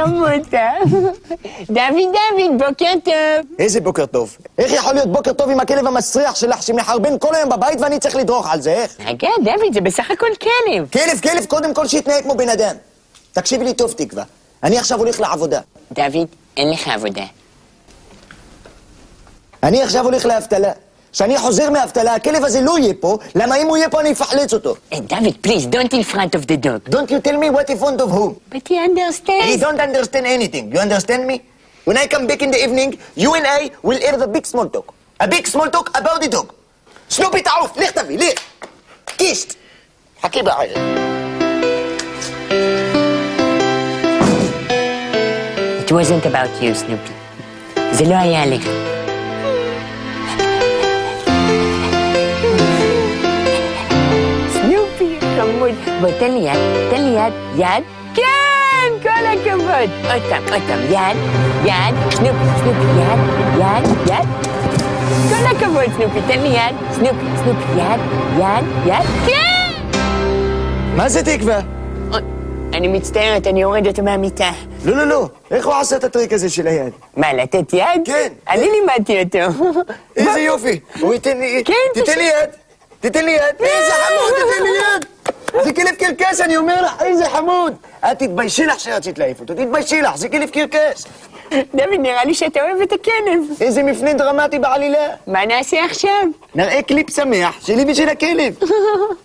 חמודה. דוד, בוקר טוב. איזה בוקר טוב? איך יכול להיות בוקר טוב עם הכלב המסריח שלך שמחרבן כל היום בבית ואני צריך לדרוך על זה, איך? רגע, דוד, זה בסך הכל כלב. כלב, קודם כל שיתנהג כמו בן אדם. תקשיבי לי טוב, תקווה. אני עכשיו הולך לעבודה. דוד, אין לך עבודה. אני עכשיו הולך לאבטלה. כשאני חוזר מאבטלה, הכלב הזה לא יהיה פה, למה אם הוא יהיה פה אני אפחלץ אותו. דוד, please, don't in front of the dog. Don't you tell me what in front of whom? But he understands. He don't understand anything. You understand me? When I come back in the evening, you and I will have a big small talk. A big small talk about the dog. סנופי תעוף, לך תביא, לך. קישט. חכי בעיר. It wasn't about you, Snoopy. זה לא היה עליך. סנופי, חמוד. בוא, תן לי יד. יד? כן, כל הכבוד. עוד פעם, יד. סנופי, יד. כל הכבוד, סנופי, תן לי יד. סנופי, יד. כן! מה זה תקווה? אני מצטערת, אני יורד אותו מהמיטה. לא. איך הוא עשה את הטריק הזה של היד? מה, לתת יד? כן. אני לימדתי אותו. איזה יופי. הוא ייתן לי... כן, תיתן לי יד. איזה חמוד, תיתן לי יד. זה כלב קרקס, אני אומר לך, איזה חמוד. את תתביישי לך שרצית להעיף אותו, תתביישי לך, זה כלב קרקס. דוד, נראה לי שאתה אוהב את הכלב. איזה מפנה דרמטי בעלילה. מה נעשה עכשיו? נראה קליפ שמח שלי ושל הכלב.